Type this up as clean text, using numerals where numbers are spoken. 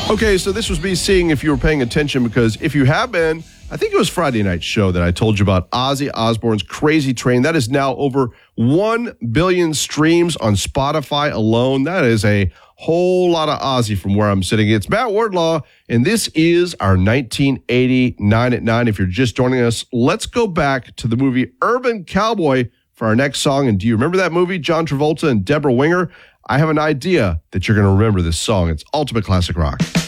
Okay, so this was me seeing if you were paying attention, because if you have been, I think it was Friday night's show that I told you about Ozzy Osbourne's Crazy Train. That is now over 1 billion streams on Spotify alone. That is a whole lot of Ozzy from where I'm sitting. It's Matt Wardlaw, and this is our 1989 at 9. If you're just joining us, let's go back to the movie Urban Cowboy for our next song. And do you remember that movie, John Travolta and Deborah Winger? I have an idea that you're going to remember this song. It's Ultimate Classic Rock.